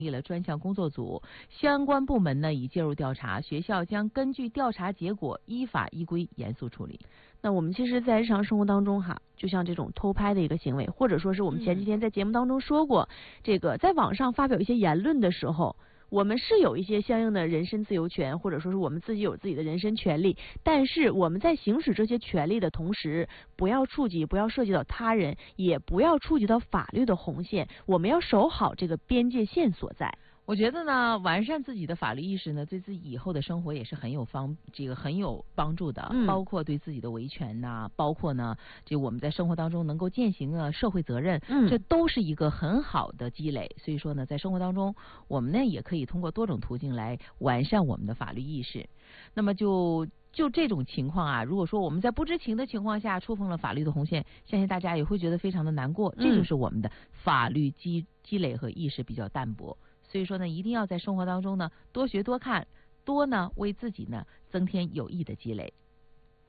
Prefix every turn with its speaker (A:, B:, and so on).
A: 立了专项工作组，相关部门呢已介入调查，学校将根据调查结果依法依规严肃处理。
B: 那我们其实在日常生活当中就像这种偷拍的一个行为，或者说是我们前几天在节目当中说过，这个在网上发表一些言论的时候，我们是有一些相应的人身自由权，或者说是我们自己有自己的人身权利，但是我们在行使这些权利的同时，不要涉及到他人，也不要触及到法律的红线，我们要守好这个边界线所在。
A: 我觉得呢，完善自己的法律意识呢，对自己以后的生活也是很有帮助的，包括对自己的维权呐，包括呢，这我们在生活当中能够践行社会责任，这都是一个很好的积累。所以说呢，在生活当中，我们呢也可以通过多种途径来完善我们的法律意识。那么就这种情况如果说我们在不知情的情况下触碰了法律的红线，相信大家也会觉得非常的难过。这就是我们的法律积累和意识比较淡薄。所以说呢，一定要在生活当中呢多学多看，多呢为自己呢增添有益的积累。